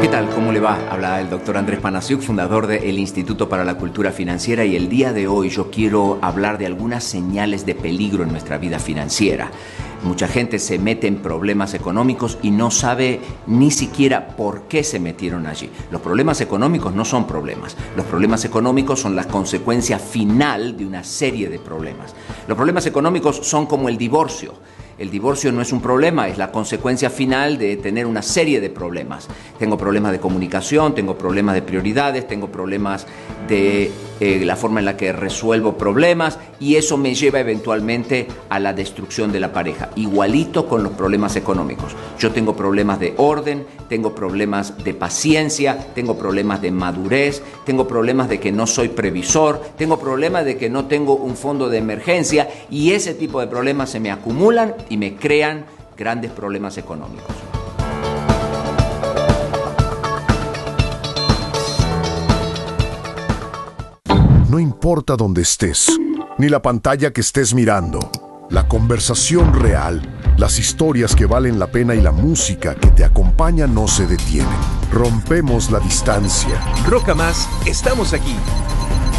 ¿Qué tal? ¿Cómo le va? Habla el doctor Andrés Panasiuk, fundador del Instituto para la Cultura Financiera, y el día de hoy yo quiero hablar de algunas señales de peligro en nuestra vida financiera. Mucha gente se mete en problemas económicos y no sabe ni siquiera por qué se metieron allí. Los problemas económicos no son problemas. Los problemas económicos son la consecuencia final de una serie de problemas. Los problemas económicos son como el divorcio. El divorcio no es un problema, es la consecuencia final de tener una serie de problemas. Tengo problemas de comunicación, tengo problemas de prioridades, tengo problemas de la forma en la que resuelvo problemas, y eso me lleva eventualmente a la destrucción de la pareja. Igualito con los problemas económicos. Yo tengo problemas de orden, tengo problemas de paciencia, tengo problemas de madurez, tengo problemas de que no soy previsor, tengo problemas de que no tengo un fondo de emergencia, y ese tipo de problemas se me acumulan y me crean grandes problemas económicos. No importa dónde estés, ni la pantalla que estés mirando, la conversación real, las historias que valen la pena y la música que te acompaña no se detienen. Rompemos la distancia. Roca Más, estamos aquí.